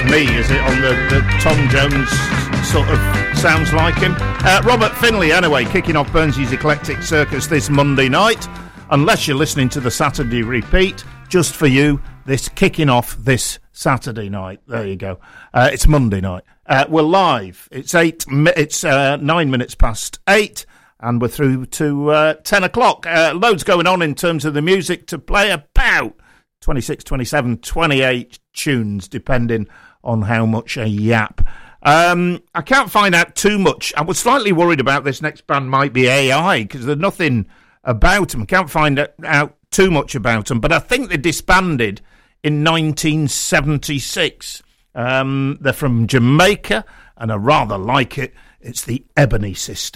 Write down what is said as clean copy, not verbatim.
me, is it, on the Tom Jones sort of sounds like him? Robert Finlay, anyway, kicking off Burnsy's Eclectic Circus this Monday night. Unless you're listening to the Saturday repeat, just for you, this kicking off this Saturday night. There you go. It's Monday night. We're live. It's 9 minutes past 8, and we're through to 10 o'clock. Loads going on in terms of the music to play, about 26, 27, 28 tunes, depending on how much I yap. I can't find out too much. I was slightly worried about this next band might be AI, because there's nothing about them. I can't find out too much about them, but I think they disbanded in 1976. They're from Jamaica, and I rather like it. It's the Ebony Sisters.